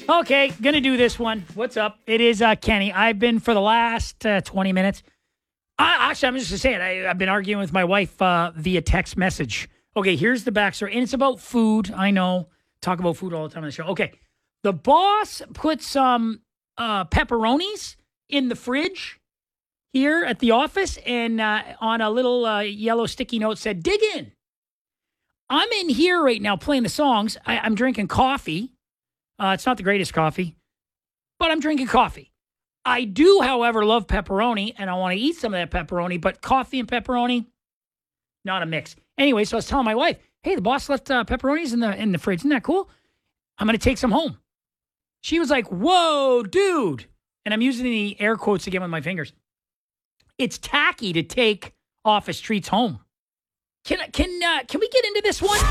Okay, going to do this one. What's up? It is Kenny. I've been for the last 20 minutes. Actually, I'm just going to say it. I've been arguing with my wife via text message. Okay, here's the backstory. And it's about food. I know. Talk about food all the time on the show. Okay. The boss put some pepperonis in the fridge here at the office and on a little yellow sticky note said, dig in. I'm in here right now playing the songs. I'm drinking coffee. It's not the greatest coffee, but I'm drinking coffee. I do, however, love pepperoni, and I want to eat some of that pepperoni, but coffee and pepperoni, not a mix. Anyway, so I was telling my wife, hey, the boss left pepperonis in the fridge. Isn't that cool? I'm going to take some home. She was like, whoa, dude. And I'm using the air quotes again with my fingers. It's tacky to take office treats home. Can we get into this one?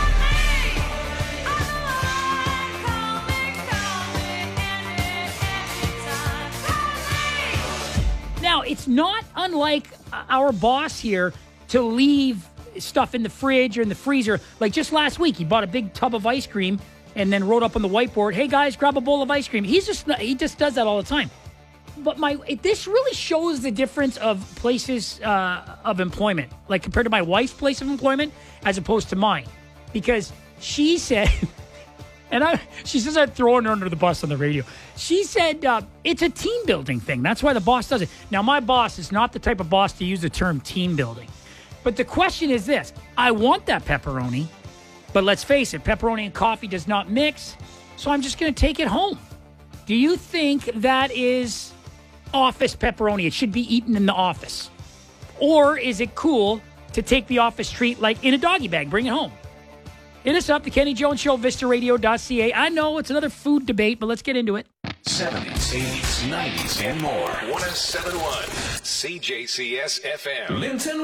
Now, it's not unlike our boss here to leave stuff in the fridge or in the freezer. Like just last week, he bought a big tub of ice cream and then wrote up on the whiteboard, hey, guys, grab a bowl of ice cream. He just does that all the time. But this really shows the difference of places of employment, like compared to my wife's place of employment as opposed to mine. Because she said... she says I'm throwing her under the bus on the radio. She said it's a team building thing. That's why the boss does it. Now, my boss is not the type of boss to use the term team building. But the question is this. I want that pepperoni, but let's face it, pepperoni and coffee does not mix, so I'm just going to take it home. Do you think that is office pepperoni? It should be eaten in the office. Or is it cool to take the office treat like in a doggy bag, bring it home? Hit us up, the Kenny Jones Show, vistaradio.ca. I know it's another food debate, but let's get into it. 70s, 80s, 90s, and more. 107.1 CJCS FM. Linton